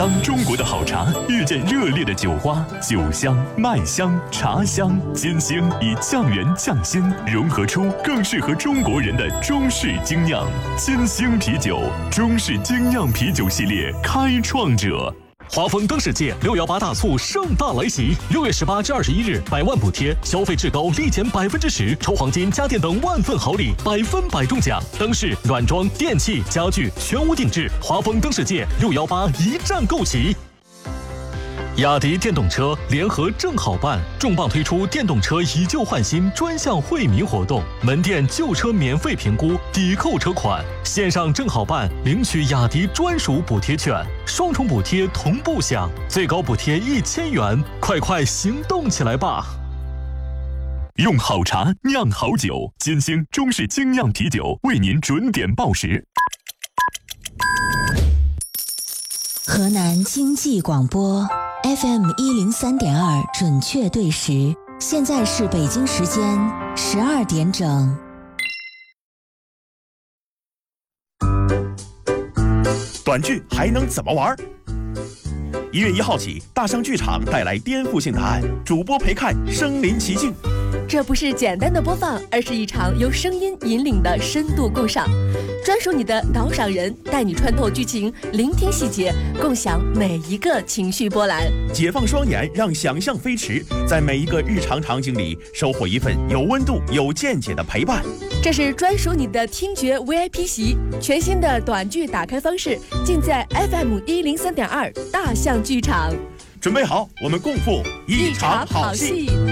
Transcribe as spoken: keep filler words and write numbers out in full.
当中国的好茶遇见热烈的酒花，酒香、麦香、茶香，金星以酱园匠心融合出更适合中国人的中式精酿。金星啤酒，中式精酿啤酒系列开创者。 华丰灯世界六幺八大促盛大来袭，六月十八至二十一日，百万补贴，消费至高立减百分之十，抽黄金、家电等万份好礼，百分百中奖。灯饰、软装、电器、家具全屋定制，华丰灯世界六幺八一站购齐。雅迪电动车联合正好办重磅推出电动车以旧换新专项惠民活动，门店旧车免费评估，抵扣车款，线上正好办领取雅迪专属补贴券，双重补贴同步享，最高补贴一千元，快快行动起来吧！ 用好茶酿好酒，金星中式精酿啤酒为您准点报时。 河南经济广播 F M 一零三点二准确对时，现在是北京时间十二点整。 短剧还能怎么玩？一月一号起，大象剧场带来颠覆性答案，主播陪看身临其境。 这不是简单的播放，而是一场由声音引领的深度共赏，专属你的导赏人，带你穿透剧情，聆听细节，共享每一个情绪波澜。 解放双眼，让想象飞驰，在每一个日常场景里收获一份有温度、有见解的陪伴。 这是专属你的听觉 V I P 席，全新的短剧打开方式，尽在 F M 一零三点二大象剧场。 准备好，我们共赴一场好戏。